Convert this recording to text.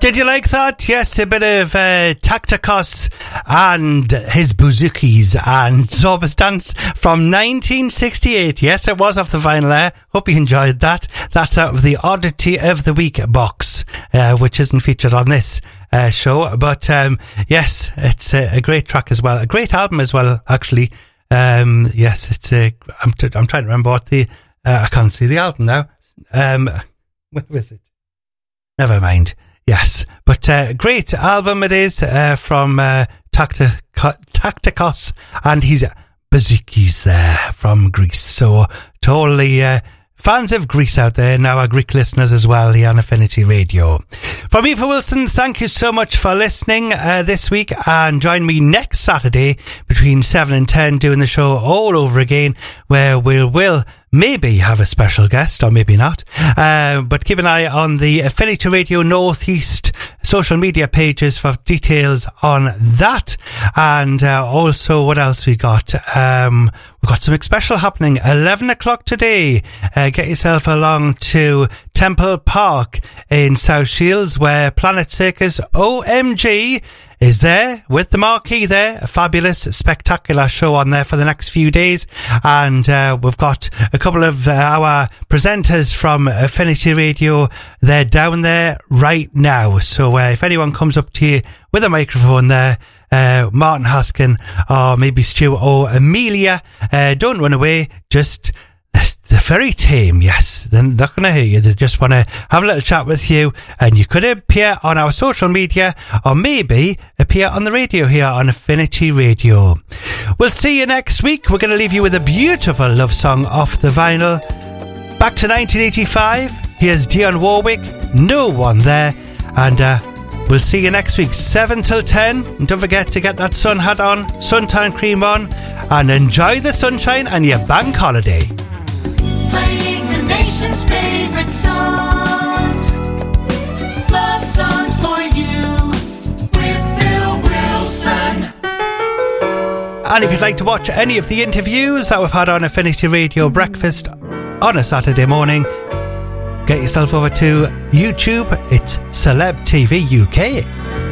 Did you like that? Yes, a bit of Taktakos and his Bouzoukis and Zorbas Dance from 1968. Yes, it was off the vinyl there. Hope you enjoyed that. That's out of the Oddity of the Week box, which isn't featured on this show. But yes, it's a great track as well. A great album as well, actually. Yes, it's I'm trying to remember what the... I can't see the album now. Where is it? Never mind. Yes, but great album it is from Taktakos and his Bouzoukis there from Greece. So totally fans of Greece out there, now our Greek listeners as well here on Affinity Radio. From Eva Wilson, thank you so much for listening this week, and join me next Saturday between 7 and 10 doing the show all over again, where we will maybe have a special guest or maybe not, but keep an eye on the Affinity Radio Northeast social media pages for details on that. And also, what else we got? We've got something special happening 11 o'clock today. Get yourself along to Temple Park in South Shields, where Planet Circus OMG is there with the marquee there. A fabulous, spectacular show on there for the next few days. And we've got a couple of our presenters from Affinity Radio. They're down there right now. So if anyone comes up to you with a microphone there, Martin Haskin or maybe Stu or Amelia, don't run away. Just... They're very tame, yes. They're not going to hear you. They just want to have a little chat with you. And you could appear on our social media or maybe appear on the radio here on Affinity Radio. We'll see you next week. We're going to leave you with a beautiful love song off the vinyl. Back to 1985. Here's Dionne Warwick, No One There. And we'll see you next week, 7 till 10. And don't forget to get that sun hat on, suntan cream on, and enjoy the sunshine and your bank holiday. Playing the nation's favorite songs, love songs for you, with Phil Wilson. And if you'd like to watch any of the interviews that we've had on Affinity Radio Breakfast on a Saturday morning, get yourself over to YouTube. It's Celeb TV UK.